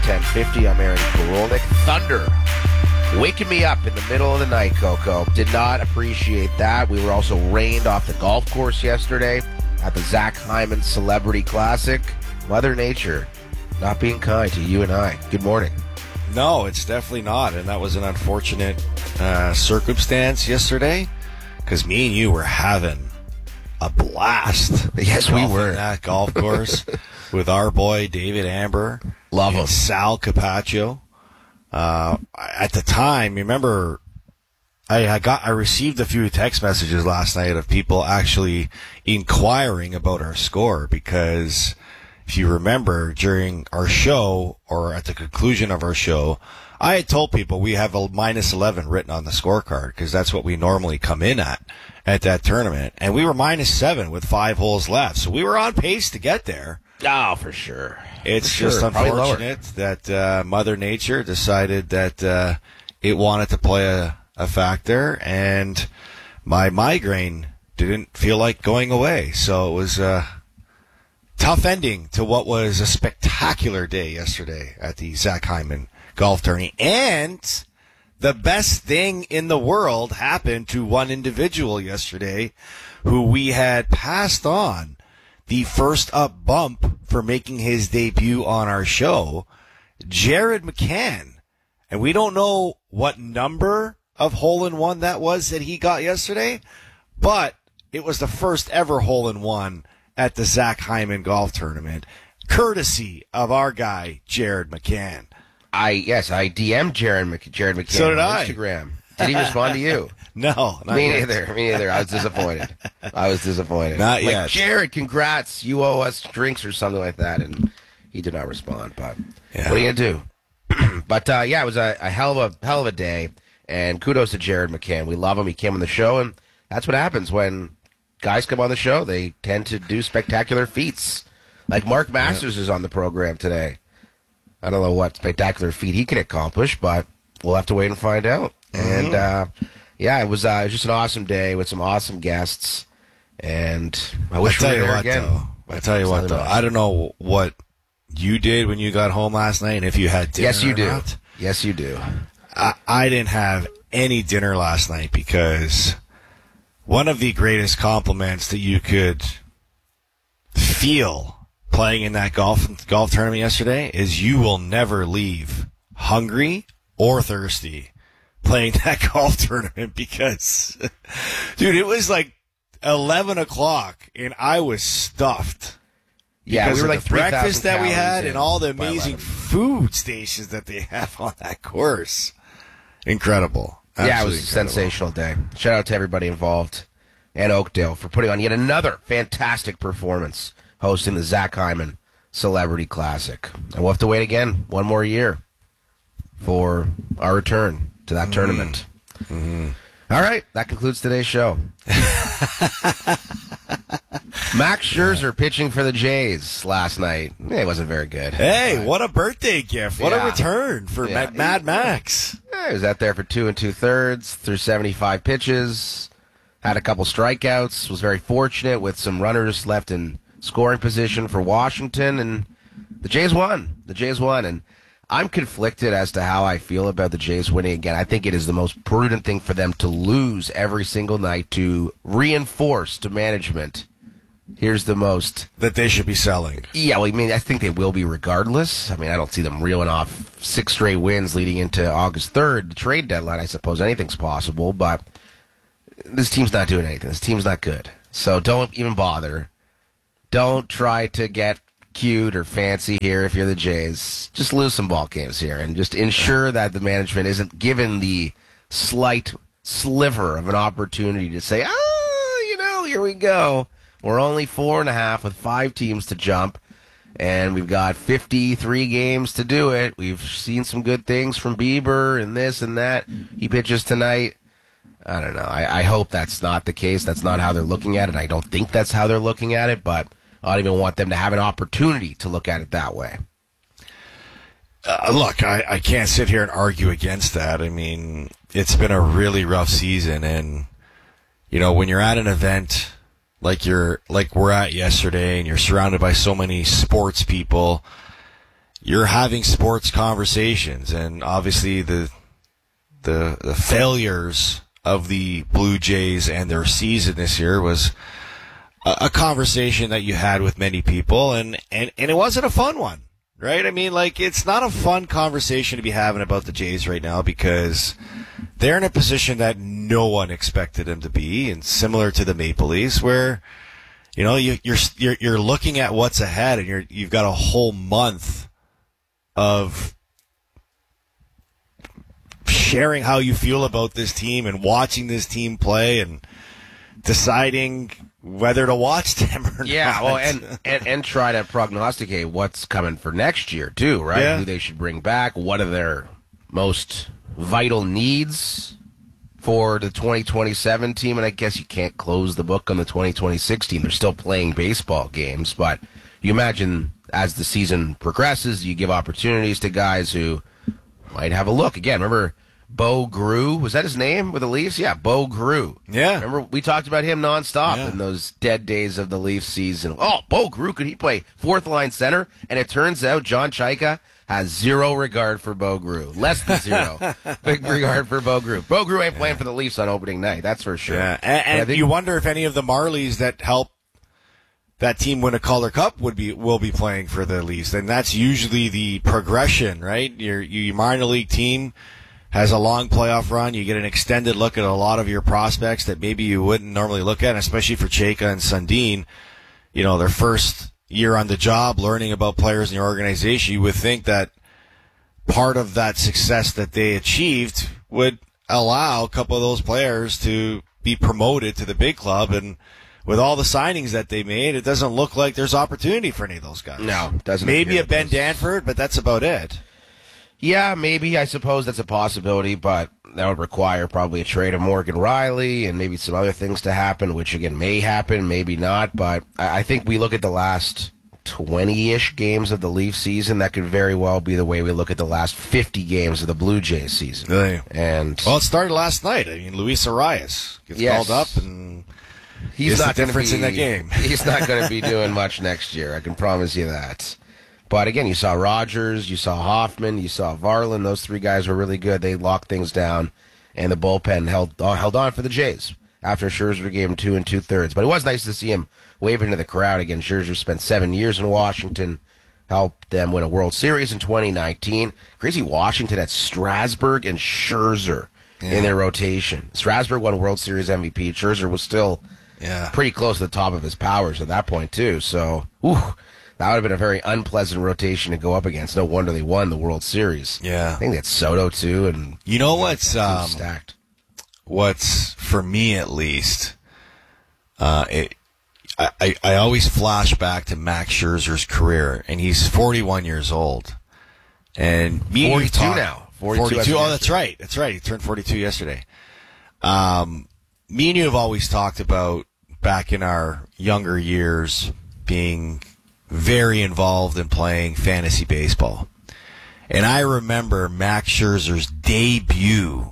1050. I'm Aaron Korolnik. Thunder waking me up in the middle of the night, Coco. Did not appreciate that. We were also rained off the golf course yesterday at the Zach Hyman Celebrity Classic. Mother Nature not being kind to you and I. Good morning. No, it's definitely not, and that was an unfortunate circumstance yesterday because me and you were having a blast. Yes, we were. That golf course with our boy David Amber. Love him. Sal Capaccio. At the time, remember, I received a few text messages last night of people actually inquiring about our score because if you remember during our show or at the conclusion of our show, I had told people we have a minus 11 written on the scorecard because that's what we normally come in at that tournament. And we were minus 7 with 5 holes left. So we were on pace to get there. Oh, for sure. It's just unfortunate that Mother Nature decided that it wanted to play a factor, and my migraine didn't feel like going away. So it was a tough ending to what was a spectacular day yesterday at the Zach Hyman Golf Tourney. And the best thing in the world happened to one individual yesterday who we had passed on the first up bump for making his debut on our show, Jared McCann. And we don't know what number of hole-in-one that was that he got yesterday, but it was the first ever hole-in-one at the Zach Hyman Golf Tournament, courtesy of our guy, Jared McCann. I DM'd Jared McCann so did on Instagram. Did he respond to you? No, not Me yet. neither. I was disappointed. Not yet. Like, Jared, congrats. You owe us drinks or something like that. And he did not respond. But What are you going to do? But, it was a hell of a day. And kudos to Jared McCann. We love him. He came on the show. And that's what happens when guys come on the show. They tend to do spectacular feats. Like Mark Masters is on the program today. I don't know what spectacular feat he can accomplish, but we'll have to wait and find out. Mm-hmm. And, it was just an awesome day with some awesome guests. And I wish we were there again. I tell you what, though. I don't know what you did when you got home last night and if you had dinner. Yes, you do. Not. Yes, you do. I didn't have any dinner last night because one of the greatest compliments that you could feel playing in that golf tournament yesterday is you will never leave hungry or thirsty playing that golf tournament because, dude, it was like 11 o'clock and I was stuffed. Yeah, we were like the breakfast that we had and all the amazing 11. food stations that they have on that course. Incredible. Yeah, it was a incredible. sensational day. Shout out to everybody involved and Oakdale for putting on yet another fantastic performance hosting the Zach Hyman Celebrity Classic. And we'll have to wait again one more year for our return to that tournament. Mm-hmm. All right, that concludes today's show. Max Scherzer pitching for the Jays last night. It wasn't very good. Hey, what a birthday gift. What a return for Mad Max. He was out there for 2 2/3 through 75 pitches. Had a couple strikeouts. Was very fortunate with some runners left in scoring position for Washington. And the Jays won. And I'm conflicted as to how I feel about the Jays winning again. I think it is the most prudent thing for them to lose every single night to reinforce to management. Here's the most that they should be selling. Yeah, well, I mean, I think they will be regardless. I mean, I don't see them reeling off 6 straight wins leading into August 3rd, the trade deadline. I suppose anything's possible, but this team's not doing anything. This team's not good. So don't even bother. Don't try to get cute or fancy here if you're the Jays. Just lose some ball games here and just ensure that the management isn't given the slight sliver of an opportunity to say, here we go. We're only 4.5 with 5 teams to jump, and we've got 53 games to do it. We've seen some good things from Bieber and this and that. He pitches tonight. I don't know. I hope that's not the case. That's not how they're looking at it. I don't think that's how they're looking at it, but I don't even want them to have an opportunity to look at it that way. Look, I can't sit here and argue against that. I mean, it's been a really rough season, and, when you're at an event like we're at yesterday and you're surrounded by so many sports people, you're having sports conversations, and obviously the failures of the Blue Jays and their season this year was a conversation that you had with many people, and it wasn't a fun one, right? I mean, like, it's not a fun conversation to be having about the Jays right now because they're in a position that no one expected them to be, and similar to the Maple Leafs, where you're looking at what's ahead, and you've got a whole month of sharing how you feel about this team and watching this team play and deciding whether to watch them or not. Yeah, well, and try to prognosticate what's coming for next year too, right? Yeah. Who they should bring back, what are their most vital needs for the 2027 team, and I guess you can't close the book on the 2026 team. They're still playing baseball games, but you imagine as the season progresses, you give opportunities to guys who might have a look. Again, remember Bo Grew? Was that his name with the Leafs? Yeah, Bo Grew. Yeah. Remember, we talked about him nonstop in those dead days of the Leafs season. Oh, Bo Grew, could he play fourth-line center? And it turns out John Chaika has zero regard for Bo Grew. Less than zero. Big regard for Bo Grew. Bo Grew ain't playing for the Leafs on opening night, that's for sure. Yeah, and you wonder if any of the Marlies that helped that team win a Calder Cup will be playing for the Leafs. And that's usually the progression, right? Your minor league team has a long playoff run. You get an extended look at a lot of your prospects that maybe you wouldn't normally look at, especially for Chaika and Sundin. Their first year on the job, learning about players in your organization, you would think that part of that success that they achieved would allow a couple of those players to be promoted to the big club. And with all the signings that they made, it doesn't look like there's opportunity for any of those guys. No, it doesn't. Maybe a Ben Danford, but that's about it. Yeah, maybe. I suppose that's a possibility, but that would require probably a trade of Morgan Riley and maybe some other things to happen, which, again, may happen, maybe not. But I think we look at the last 20-ish games of the Leafs season. That could very well be the way we look at the last 50 games of the Blue Jays season. Really? And well, it started last night. I mean, Luis Arias gets called up, and he's not the difference in that game. He's not going to be doing much next year. I can promise you that. But again, you saw Rogers, you saw Hoffman, you saw Varland. Those three guys were really good. They locked things down, and the bullpen held on for the Jays after Scherzer gave him 2 2/3. But it was nice to see him waving to the crowd again. Scherzer spent 7 years in Washington, helped them win a World Series in 2019. Crazy Washington had Strasburg and Scherzer in their rotation. Strasburg won World Series MVP. Scherzer was still pretty close to the top of his powers at that point, too. So, that would have been a very unpleasant rotation to go up against. No wonder they won the World Series. Yeah. I think that's Soto, too. And you know what's stacked. What's, for me at least, I always flash back to Max Scherzer's career, and he's 41 years old. And 42 now. 42. Oh, that's right. That's right. He turned 42 yesterday. Me and you have always talked about, back in our younger years, being very involved in playing fantasy baseball. And I remember Max Scherzer's debut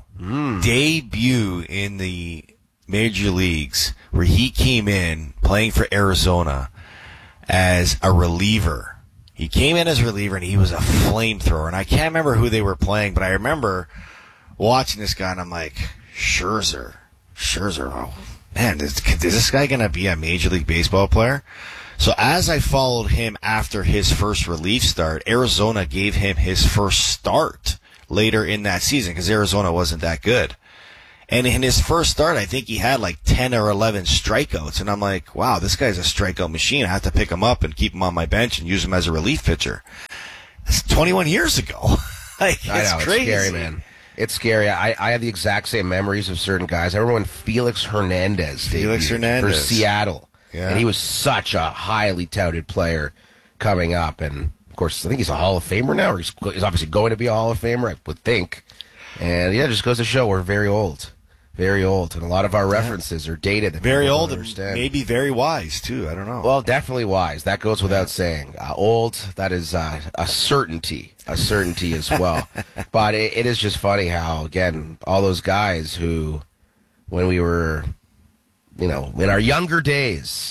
in the major leagues, where he came in playing for Arizona as a reliever. He came in as a reliever, and he was a flamethrower. And I can't remember who they were playing, but I remember watching this guy, and I'm like, Scherzer, oh, man, is this guy going to be a Major League Baseball player? So as I followed him after his first relief start, Arizona gave him his first start later in that season because Arizona wasn't that good. And in his first start, I think he had like 10 or 11 strikeouts. And I'm like, wow, this guy's a strikeout machine. I have to pick him up and keep him on my bench and use him as a relief pitcher. That's 21 years ago. Like, I know, crazy. It's scary, man. It's scary. I have the exact same memories of certain guys. I remember when Felix Hernandez debuted for Seattle. Yeah. And he was such a highly touted player coming up. And, of course, I think he's a Hall of Famer now. Or he's obviously going to be a Hall of Famer, I would think. And, yeah, it just goes to show we're very old. Very old. And a lot of our references are dated. Very old and maybe very wise, too. I don't know. Well, definitely wise. That goes without saying. Old, that is a certainty. A certainty as well. But it is just funny how, again, all those guys who, when we were, in our younger days,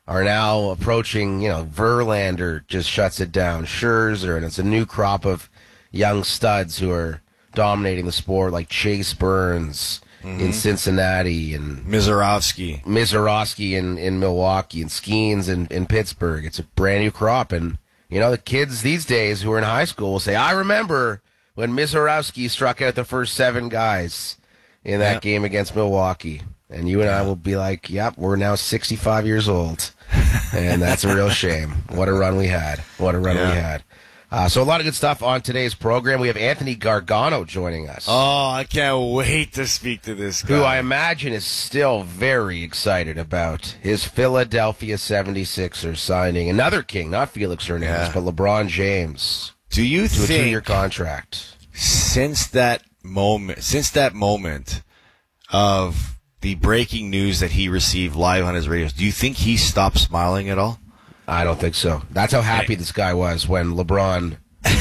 are now approaching, Verlander just shuts it down, Scherzer, and it's a new crop of young studs who are dominating the sport, like Chase Burns in Cincinnati and Mizorowski in Milwaukee and Skeens in Pittsburgh. It's a brand new crop, and the kids these days who are in high school will say, "I remember when Mizorowski struck out the first 7 guys in that game against Milwaukee." And you and I will be like, "Yep, we're now 65 years old." And that's a real shame. What a run we had. What a run we had. So a lot of good stuff on today's program. We have Anthony Gargano joining us. Oh, I can't wait to speak to this guy. Who I imagine is still very excited about his Philadelphia 76ers signing another king, not Felix Hernandez, but LeBron James. Do you to think a 2-year contract? Since that moment of the breaking news that he received live on his radios, do you think he stopped smiling at all? I don't think so. That's how happy this guy was when LeBron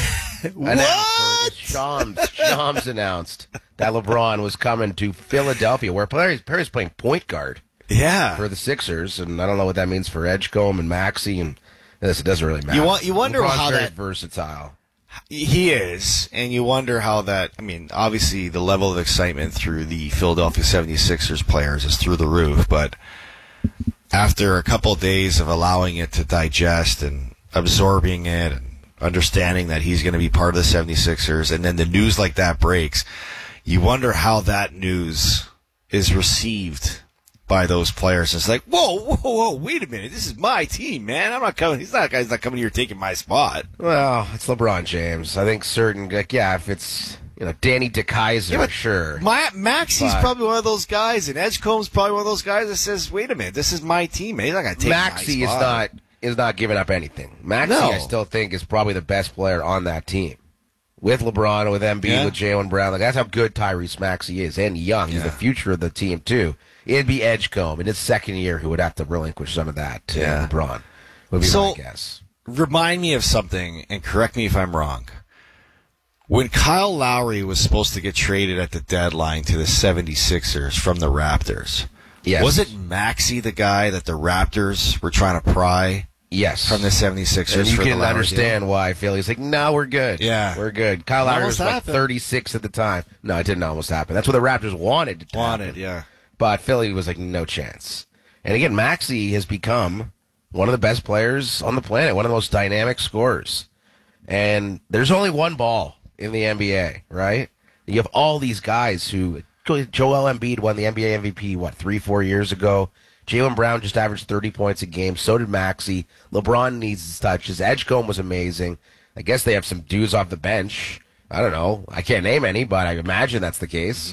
announced, Shams announced that LeBron was coming to Philadelphia, where Perry's playing point guard for the Sixers, and I don't know what that means for Edgecombe and Maxey, and it doesn't really matter. You wonder LeBron's how very that versatile. He is, and you wonder how that, obviously the level of excitement through the Philadelphia 76ers players is through the roof, but after a couple of days of allowing it to digest and absorbing it and understanding that he's going to be part of the 76ers, and then the news like that breaks, you wonder how that news is received by those players. It's like, whoa, wait a minute. This is my team, man. I'm not coming. He's not coming here taking my spot. Well, it's LeBron James. I think if it's, Danny DeKeyser, sure. Maxey's probably one of those guys, and Edgecombe's probably one of those guys that says, wait a minute, this is my team, man. He's not going to take Maxey my spot. is not giving up anything. Maxey, I still think, is probably the best player on that team. With LeBron, with Embiid, with Jaylen Brown. That's how good Tyrese Maxey is, and young. He's the future of the team, too. It'd be Edgecombe in his second year who would have to relinquish some of that to LeBron, would be my guess. Remind me of something, and correct me if I'm wrong. When Kyle Lowry was supposed to get traded at the deadline to the 76ers from the Raptors, was it Maxey the guy that the Raptors were trying to pry from the 76ers? And you can understand why Philly's like, no, we're good. Yeah. We're good. Kyle Lowry was like 36 at the time. No, it didn't almost happen. That's what the Raptors wanted to happen. But Philly was like, no chance. And again, Maxey has become one of the best players on the planet, one of the most dynamic scorers. And there's only one ball in the NBA, right? You have all these guys who, Joel Embiid won the NBA MVP, 3-4 years ago. Jaylen Brown just averaged 30 points a game. So did Maxey. LeBron needs his touches. Edgecombe was amazing. I guess they have some dudes off the bench. I don't know. I can't name any, but I imagine that's the case.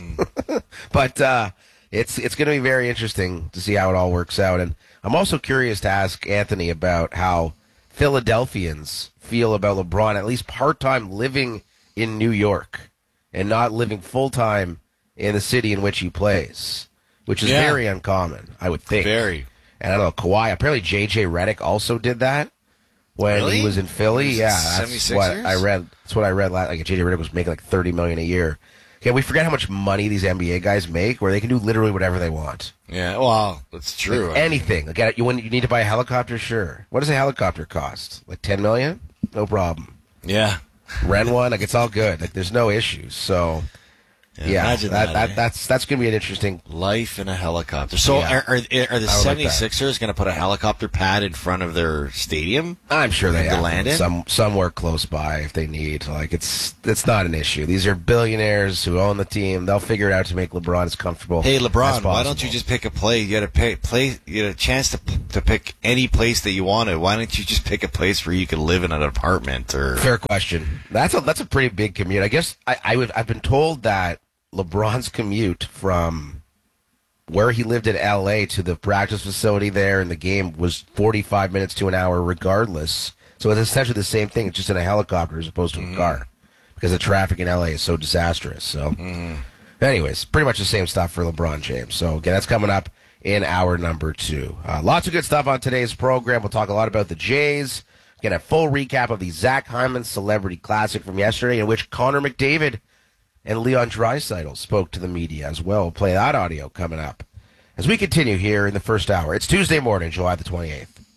But it's going to be very interesting to see how it all works out. And I'm also curious to ask Anthony about how Philadelphians feel about LeBron, at least part-time living in New York and not living full-time in the city in which he plays, which is very uncommon, I would think. Very. And I don't know, Kawhi, apparently J.J. Redick also did that when he was in Philly. That's what I read. That's what I read last. Like J.J. Redick was making like $30 million a year. Okay, we forget how much money these NBA guys make, where they can do literally whatever they want. Yeah, well, that's true. Like anything. Like, when you need to buy a helicopter, sure. What does a helicopter cost? Like $10 million? No problem. Yeah. Rent one, like it's all good. Like there's no issues. So imagine that's going to be an interesting life in a helicopter. So are the 76ers going to put a helicopter pad in front of their stadium? I'm sure they have to land in somewhere close by if they need. Like it's not an issue. These are billionaires who own the team. They'll figure it out to make LeBron as comfortable. Hey LeBron, why don't you just pick a place? You got to you get a chance to pick any place that you wanted. Why don't you just pick a place where you can live in an apartment? Or fair question. That's a pretty big commute. I guess I've been told that LeBron's commute from where he lived in L.A. to the practice facility there and the game was 45 minutes to an hour regardless. So it's essentially the same thing. It's just in a helicopter as opposed to a car because the traffic in L.A. is so disastrous. So anyways, pretty much the same stuff for LeBron James. So again, that's coming up in hour number 2. Lots of good stuff on today's program. We'll talk a lot about the Jays. Get a full recap of the Zach Hyman Celebrity Classic from yesterday in which Connor McDavid and Leon Draisaitl spoke to the media as well. We'll play that audio coming up as we continue here in the first hour. It's Tuesday morning, July the 28th.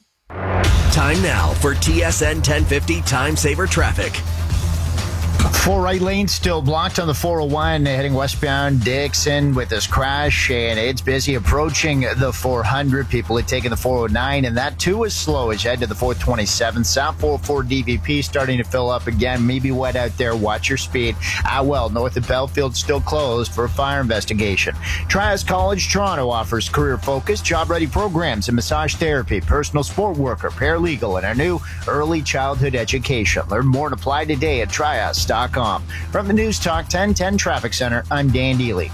Time now for TSN 1050 Time Saver Traffic. 4 right lanes still blocked on the 401 heading westbound Dixon with this crash, and it's busy approaching the 400. People are taking the 409, and that too is slow as you head to the 427. South 404 DVP starting to fill up again. Maybe wet out there. Watch your speed. North of Belfield still closed for a fire investigation. Trias College Toronto offers career-focused, job-ready programs in massage therapy, personal sport worker, paralegal, and our new early childhood education. Learn more and apply today at Trias.com. From the News Talk 1010 Traffic Center, I'm Dan Deely.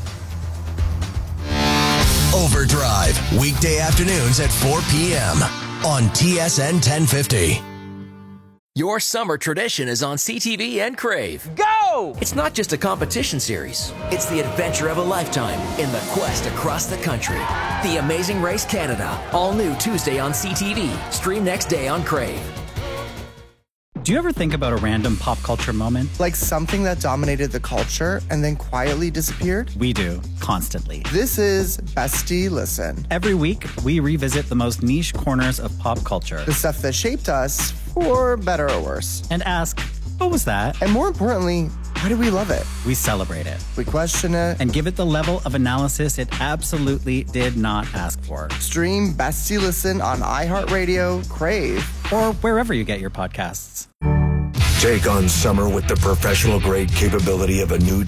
Overdrive, weekday afternoons at 4 p.m. on TSN 1050. Your summer tradition is on CTV and Crave. Go! It's not just a competition series. It's the adventure of a lifetime in the quest across the country. The Amazing Race Canada, all new Tuesday on CTV. Stream next day on Crave. Do you ever think about a random pop culture moment? Like something that dominated the culture and then quietly disappeared? We do, constantly. This is Bestie Listen. Every week, we revisit the most niche corners of pop culture. The stuff that shaped us, for better or worse. And ask, what was that? And more importantly, why do we love it? We celebrate it. We question it. And give it the level of analysis it absolutely did not ask for. Stream Bestie Listen on iHeartRadio, Crave, or wherever you get your podcasts. Take on summer with the professional-grade capability of a new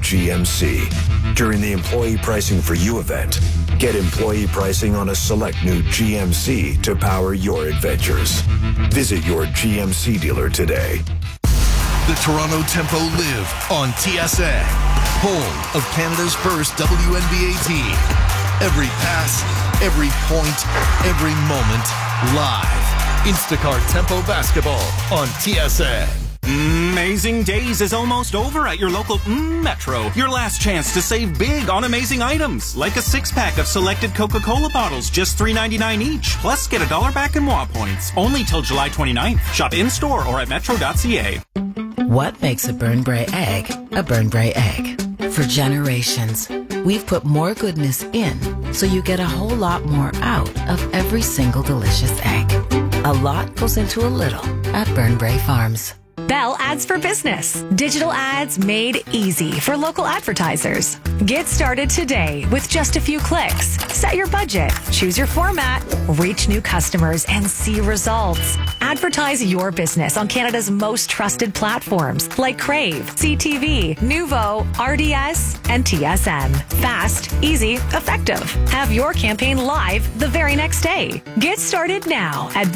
GMC. During the Employee Pricing for You event, get employee pricing on a select new GMC to power your adventures. Visit your GMC dealer today. The Toronto Tempo live on TSN, home of Canada's first WNBA team. Every pass, every point, every moment, live. Instacart Tempo Basketball on TSN. Amazing Days is almost over at your local Metro. Your last chance to save big on amazing items, like a 6-pack of selected Coca-Cola bottles, just $3.99 each. Plus, get $1 back in WA points. Only till July 29th. Shop in-store or at metro.ca. What makes a Burn Bray egg a Burn Bray egg? For generations, we've put more goodness in, so you get a whole lot more out of every single delicious egg. A lot goes into a little at Burn Bray Farms. Bell Ads for Business. Digital ads made easy for local advertisers. Get started today with just a few clicks. Set your budget, choose your format, reach new customers, and see results. Advertise your business on Canada's most trusted platforms like Crave, CTV, Nuvo, RDS, and TSN. Fast, easy, effective. Have your campaign live the very next day. Get started now at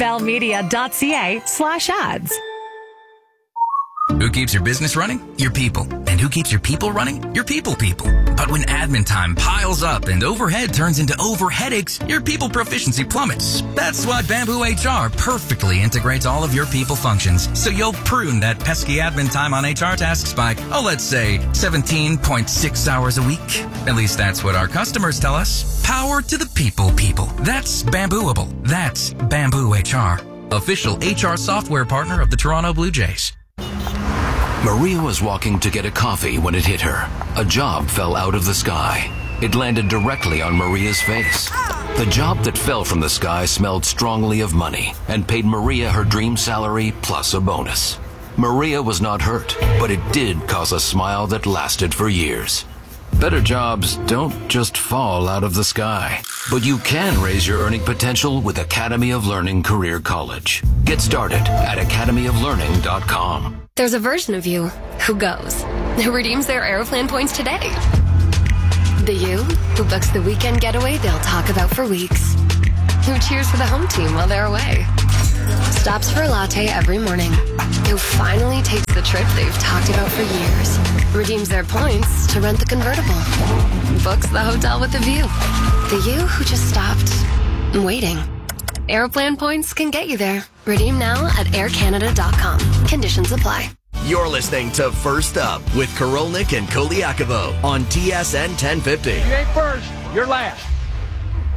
bellmedia.ca/ads. Who keeps your business running? Your people. And who keeps your people running? Your people. But when admin time piles up and overhead turns into overheadaches, your people proficiency plummets. That's why Bamboo HR perfectly integrates all of your people functions, so you'll prune that pesky admin time on HR tasks by, let's say, 17.6 hours a week. At least that's what our customers tell us. Power to the people. That's Bambooable. That's Bamboo HR. Official HR software partner of the Toronto Blue Jays. Maria was walking to get a coffee when it hit her. A job fell out of the sky. It landed directly on Maria's face. The job that fell from the sky smelled strongly of money and paid Maria her dream salary plus a bonus. Maria was not hurt, but it did cause a smile that lasted for years. Better jobs don't just fall out of the sky, but you can raise your earning potential with Academy of Learning Career College. Get started at academyoflearning.com. There's a version of you who goes, who redeems their Aeroplan points today. The you who books the weekend getaway they'll talk about for weeks. Who cheers for the home team while they're away. Stops for a latte every morning. Who finally takes the trip they've talked about for years. Redeems their points to rent the convertible. Books the hotel with the view. The you who just stopped waiting. Aeroplan points can get you there. Redeem now at aircanada.com. Conditions apply. You're listening to First Up with Korolnik and Koliakovo on TSN 1050. You ain't first, you're last.